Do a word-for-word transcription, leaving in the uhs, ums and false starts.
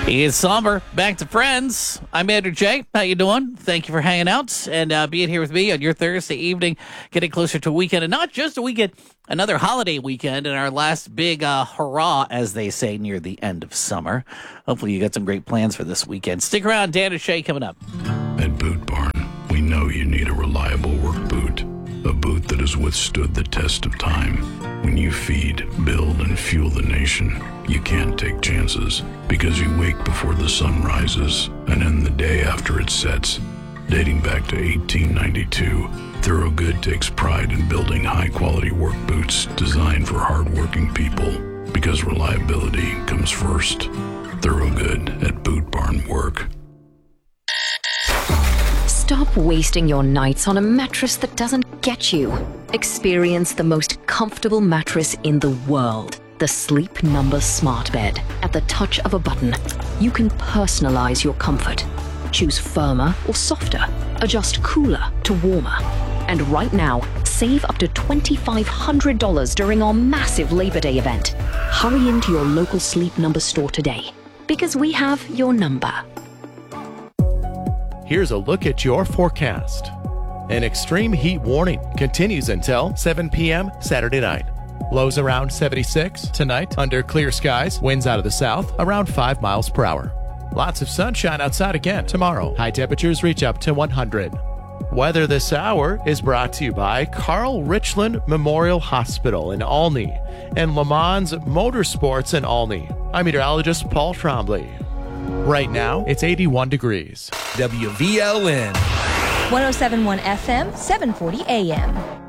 It's Somber. Back to Friends. I'm Andrew J. How you doing? Thank you for hanging out and uh, being here with me on your Thursday evening, getting closer to a weekend. And not just a weekend, another holiday weekend and our last big uh, hurrah, as they say, near the end of summer. Hopefully you got some great plans for this weekend. Stick around. Dan and Shay coming up. At Boot Barn, we know you need a reliable work boot. A boot that has withstood the test of time. When you feed, build, and fuel the nation, you can't take chances because you wake before the sun rises and end the day after it sets. Dating back to eighteen ninety-two, Thorogood takes pride in building high-quality work boots designed for hard-working people because reliability comes first. Thorogood at Boot Barn Work. Stop wasting your nights on a mattress that doesn't get you. Experience the most comfortable mattress in the world. The Sleep Number Smart Bed. At the touch of a button, you can personalize your comfort. Choose firmer or softer. Adjust cooler to warmer. And right now, save up to two thousand five hundred dollars during our massive Labor Day event. Hurry into your local Sleep Number store today, because we have your number. Here's a look at your forecast. An extreme heat warning continues until seven p.m. Saturday night. Lows around seventy-six. Tonight, under clear skies, winds out of the south around five miles per hour. Lots of sunshine outside again tomorrow. High temperatures reach up to one hundred. Weather this hour is brought to you by Carl Richland Memorial Hospital in Olney and Le Mans Motorsports in Olney. I'm meteorologist Paul Trombley. Right now, it's eighty-one degrees. W V L N one oh seven point one F M, seven forty A M.